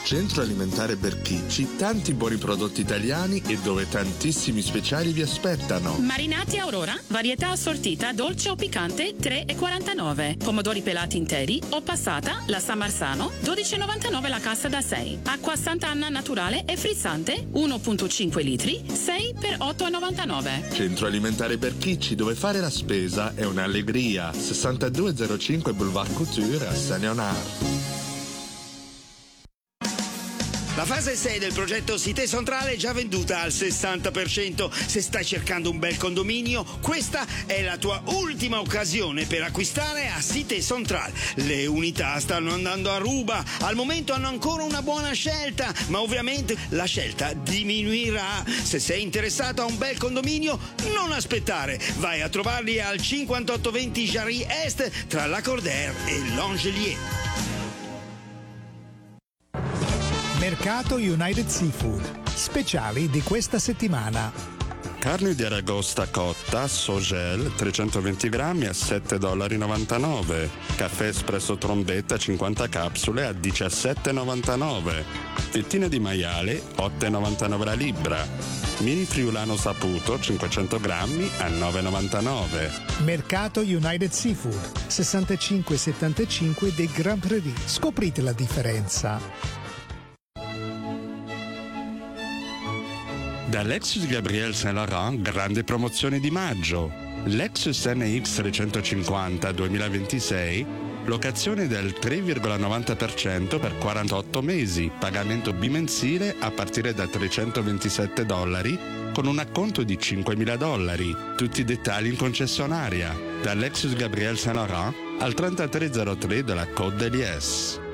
Centro Alimentare Berchicci, tanti buoni prodotti italiani e dove tantissimi speciali vi aspettano. Marinati Aurora, varietà assortita, dolce o piccante, 3,49. Pomodori pelati interi o passata, la San Marzano, 12,99 la cassa da 6. Acqua Sant'Anna naturale e frizzante, 1,5 litri, 6 per 8,99. Centro Alimentare Berchicci, dove fare la spesa è un'allegria. 6205 Boulevard Couture a Saint-Léonard. La fase 6 del progetto Cité Centrale è già venduta al 60%. Se stai cercando un bel condominio, questa è la tua ultima occasione per acquistare a Cité Centrale. Le unità stanno andando a ruba. Al momento hanno ancora una buona scelta, ma ovviamente la scelta diminuirà. Se sei interessato a un bel condominio, non aspettare. Vai a trovarli al 5820 Jarry Est tra Lacordaire e l'Angelier. Mercato United Seafood. Speciali di questa settimana. Carne di aragosta cotta, Sogel, 320 grammi a $7,99. Caffè espresso trombetta 50 capsule a $17,99. Fettine di maiale, $8,99 la libra. Mini friulano saputo, 500 grammi a $9,99. Mercato United Seafood, 6575 dei Grand Prairie. Scoprite la differenza. Da Lexus Gabriel Saint Laurent, grande promozione di maggio. Lexus NX 350 2026, locazione del 3,90% per 48 mesi, pagamento bimensile a partire da $327 con un acconto di $5.000. Tutti i dettagli in concessionaria. Da Lexus Gabriel Saint Laurent al 3303 della Côte d'Elies.